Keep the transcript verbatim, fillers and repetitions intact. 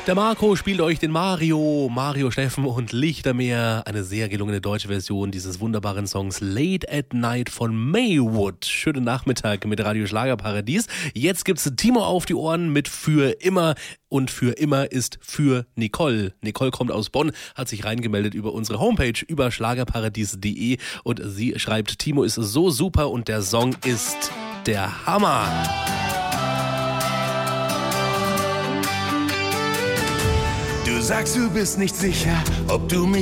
Der Marco spielt euch den Mario, Mario Steffen und Lichtermeer, eine sehr gelungene deutsche Version dieses wunderbaren Songs Late at Night von Maywood. Schönen Nachmittag mit Radio Schlagerparadies. Jetzt gibt's Timo auf die Ohren mit Für immer. Und für immer ist für Nicole. Nicole kommt aus Bonn, hat sich reingemeldet über unsere Homepage über schlagerparadies punkt de und sie schreibt, Timo ist so super und der Song ist der Hammer. Du sagst, du bist nicht sicher, ob du mich